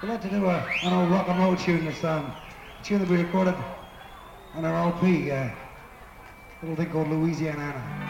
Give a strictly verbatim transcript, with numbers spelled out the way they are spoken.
We'd like to do a, an old rock and roll tune this um, tune that we recorded on our L P, uh, a little thing called Louisiana.